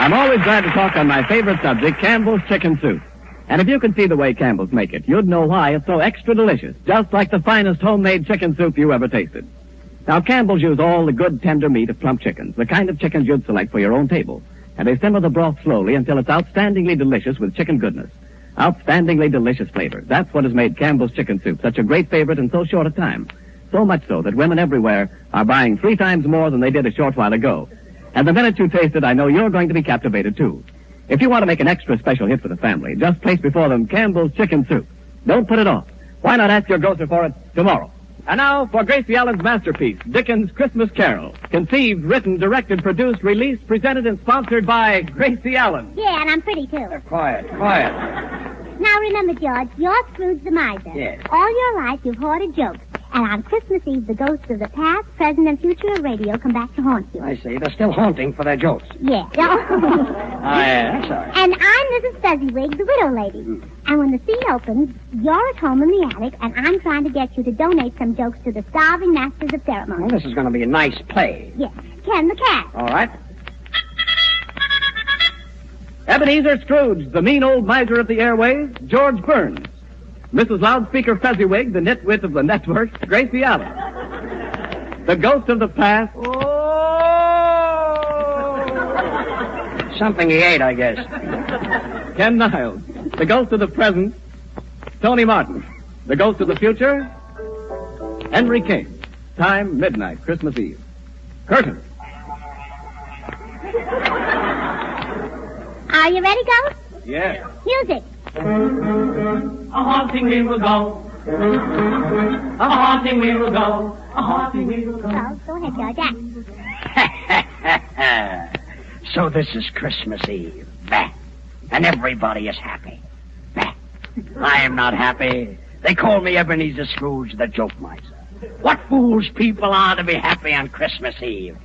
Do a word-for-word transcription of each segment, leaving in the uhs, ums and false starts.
I'm always glad to talk on my favorite subject, Campbell's Chicken Soup. And if you could see the way Campbell's make it, you'd know why it's so extra delicious, just like the finest homemade chicken soup you ever tasted. Now, Campbell's use all the good, tender meat of plump chickens, the kind of chickens you'd select for your own table. And they simmer the broth slowly until it's outstandingly delicious with chicken goodness. Outstandingly delicious flavor. That's what has made Campbell's Chicken Soup such a great favorite in so short a time. So much so that women everywhere are buying three times more than they did a short while ago. And the minute you taste it, I know you're going to be captivated, too. If you want to make an extra special hit for the family, just place before them Campbell's Chicken Soup. Don't put it off. Why not ask your grocer for it tomorrow? And now for Gracie Allen's masterpiece, Dickens' Christmas Carol. Conceived, written, directed, produced, released, presented, and sponsored by Gracie Allen. Yeah, and I'm pretty, too. Uh, quiet, quiet. Now remember, George, you're Scrooge the miser. Yes. All your life you've hoarded jokes. And on Christmas Eve, the ghosts of the past, present, and future of radio come back to haunt you. I see. They're still haunting for their jokes. Yeah. Ah, yeah, that's all right. And I'm Missus Fezziwig, the widow lady. Mm. And when the scene opens, you're at home in the attic, and I'm trying to get you to donate some jokes to the starving masters of ceremony. Well, this is going to be a nice play. Yes. Ken the cat. All right. Ebenezer Scrooge, the mean old miser of the airways, George Burns. Missus Loudspeaker Fezziwig, the nitwit of the network, Gracie Allen. The ghost of the past. Oh! Something he ate, I guess. Ken Niles. The ghost of the present, Tony Martin. The ghost of the future, Henry King. Time, midnight, Christmas Eve. Curtain. Are you ready, Ghost? Yes. Music. A haunting we will go. A haunting we will go. A haunting we will go. Well, go ahead, George. Act. So this is Christmas Eve. Bah. And everybody is happy. Bah. I am not happy. They call me Ebenezer Scrooge, the joke miser. What fools people are to be happy on Christmas Eve.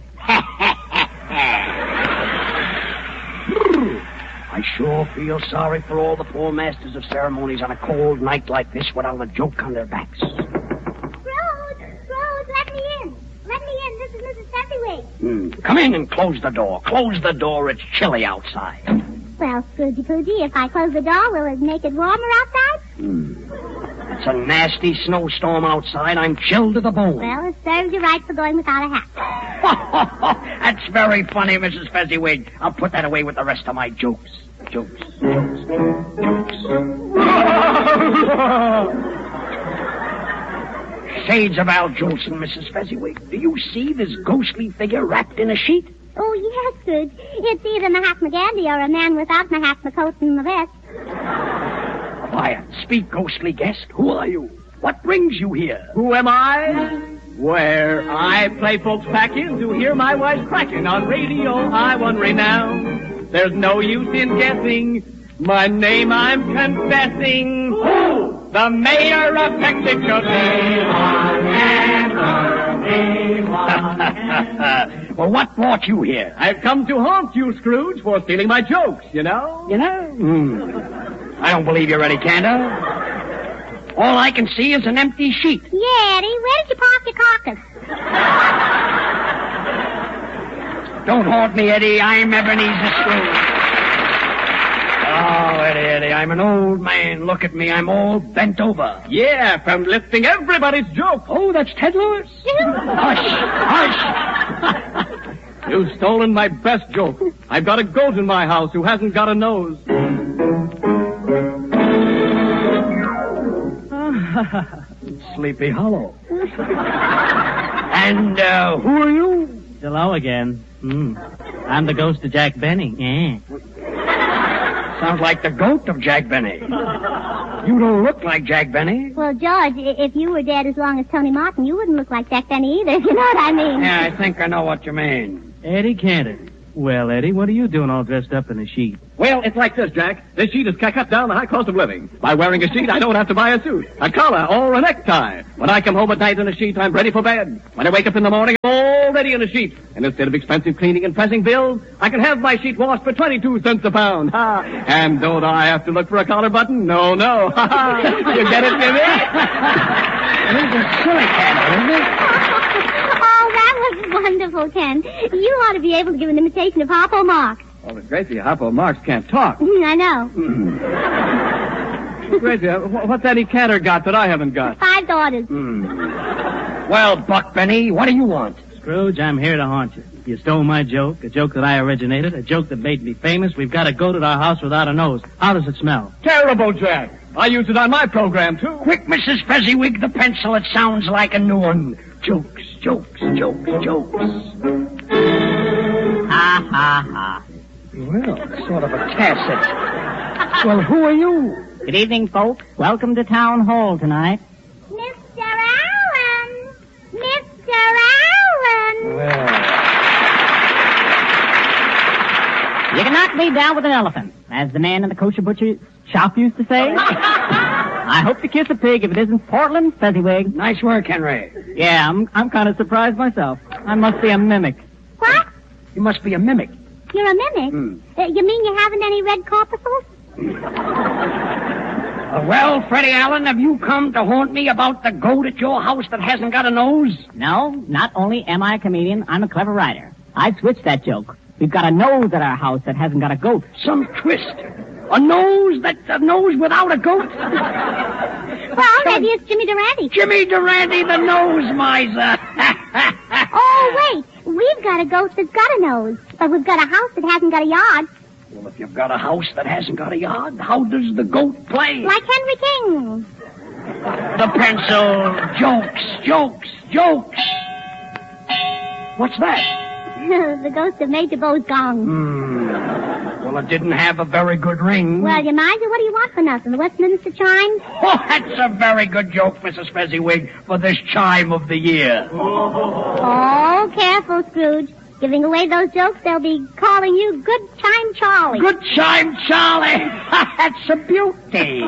I sure feel sorry for all the poor masters of ceremonies on a cold night like this without a joke on their backs. Scrooge! Scrooge, let me in. Let me in. This is Missus Fezziwig. Hmm. Come in and close the door. Close the door. It's chilly outside. Well, Scroogey Poogie, if I close the door, will it make it warmer outside? Hmm. It's a nasty snowstorm outside. I'm chilled to the bone. Well, it serves you right for going without a hat. That's very funny, Missus Fezziwig. I'll put that away with the rest of my jokes. Jokes. Jokes. Jokes. Shades of Al Jolson, Missus Fezziwig. Do you see this ghostly figure wrapped in a sheet? Oh, yes, Scrooge. It's either Mahatma Gandhi or a man without Mahatma coat and the vest. Quiet. Speak, ghostly guest. Who are you? What brings you here? Who am I? Where I play folks back in to hear my wife cracking on radio. I won renown. There's no use in guessing. My name I'm confessing. Who? The mayor of Mexico City. Well, what brought you here? I've come to haunt you, Scrooge, for stealing my jokes, you know? You know? Hmm. I don't believe you're any candor. All I can see is an empty sheet. Yeah, Eddie, where did you park your carcass? Don't haunt me, Eddie. I'm Ebenezer Scrooge. Oh, Eddie, Eddie, I'm an old man. Look at me. I'm all bent over. Yeah, from lifting everybody's jokes. Oh, that's Ted Lewis. Hush, hush. You've stolen my best joke. I've got a goat in my house who hasn't got a nose. Sleepy Hollow. And, uh, who are you? Hello again. Mm. I'm the ghost of Jack Benny. Yeah. Sounds like the goat of Jack Benny. You don't look like Jack Benny. Well, George, if you were dead as long as Tony Martin, you wouldn't look like Jack Benny either, if you know what I mean. Yeah, I think I know what you mean. Eddie Cantor. Well, Eddie, what are you doing all dressed up in a sheet? Well, it's like this, Jack. This sheet has cut down the high cost of living. By wearing a sheet, I don't have to buy a suit, a collar, or a necktie. When I come home at night in a sheet, I'm ready for bed. When I wake up in the morning, I'm all ready in a sheet. And instead of expensive cleaning and pressing bills, I can have my sheet washed for twenty-two cents a pound. Ha! And don't I have to look for a collar button? No, no. Ha ha! You get it, Jimmy? This is silly, Cantor, isn't it? Oh, that was wonderful, Ken. You ought to be able to give an imitation of Harpo Marx. Oh, but Gracie, Harpo Marx can't talk. I know. Gracie, uh, wh- what's Eddie Cantor got that I haven't got? Five daughters. Well, Buck Benny, what do you want? Scrooge, I'm here to haunt you. You stole my joke, a joke that I originated, a joke that made me famous. We've got a goat at our house without a nose. How does it smell? Terrible, Jack. I used it on my program, too. Quick, Missus Fezziwig, the pencil. It sounds like a new one. Jokes, jokes, jokes, jokes. Ha, ha, ha. Well, sort of a tacit. Well, who are you? Good evening, folks. Welcome to Town Hall tonight. Mister Allen! Mister Allen! Well, You can knock me down with an elephant, as the man in the kosher butcher shop used to say. I hope to kiss a pig if it isn't Portland Fezziwig. nice work, Henry. Yeah, I'm I'm kind of surprised myself. I must be a mimic. What? You must be a mimic. You're a mimic? Hmm. Uh, you mean you haven't any red corpuscles? Uh, well, Freddie Allen, have you come to haunt me about the goat at your house that hasn't got a nose? No, not only am I a comedian, I'm a clever writer. I switched that joke. We've got a nose at our house that hasn't got a goat. Some twist. A nose that a nose without a goat? Well, maybe it's Jimmy Durante. Jimmy Durante, the nose miser. Oh, wait. We've got a goat that's got a nose, but we've got a house that hasn't got a yard. Well, if you've got a house that hasn't got a yard, how does the goat play? Like Henry King. The pencil. Jokes, jokes, jokes. What's that? The ghost of Major Bo's gong. Hmm. Well, it didn't have a very good ring. Well, you miser, what do you want for nothing? The Westminster chimes? Oh, that's a very good joke, Missus Fezziwig, for this chime of the year. Oh, careful, Scrooge. Giving away those jokes, they'll be calling you Good Chime Charlie. Good chime, Charlie. That's a beauty.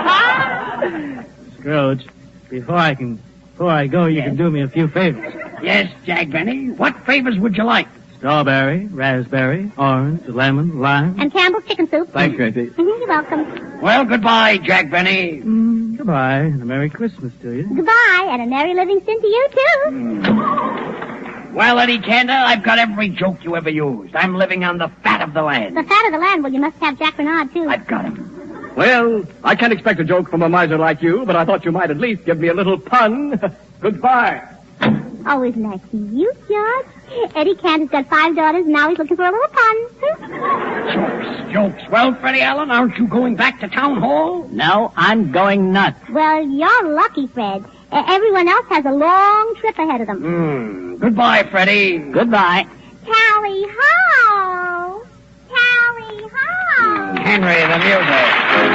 Scrooge, before I can, before I go, you Yes? can do me a few favors. Yes, Jack Benny. What favors would you like? Strawberry, raspberry, orange, lemon, lime. And Campbell's chicken soup. Thanks, Gracie. Mhm, You're welcome. Well, goodbye, Jack Benny. Mm, goodbye, and a Merry Christmas to you. Goodbye, and a Merry Livingston to you, too. Well, Eddie Cantor, I've got every joke you ever used. I'm living on the fat of the land. The fat of the land, well, you must have Jack Bernard, too. I've got him. Well, I can't expect a joke from a miser like you, but I thought you might at least give me a little pun. Goodbye. Oh, isn't that cute, George? Eddie Cantor's got five daughters, and now he's looking for a little pun. Jokes, jokes. Well, Freddie Allen, aren't you going back to town hall? No, I'm going nuts. Well, you're lucky, Fred. Uh, everyone else has a long trip ahead of them. Hmm. Goodbye, Freddie. Goodbye. Tally ho! Tally ho! Henry, the music.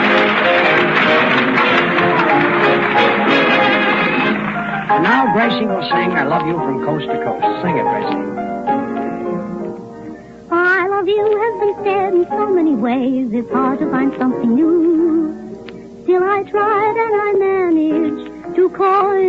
Now Gracie will sing I Love You from Coast to Coast. Sing it, Gracie. I love you has been said in so many ways, it's hard to find something new. Still I tried and I managed to call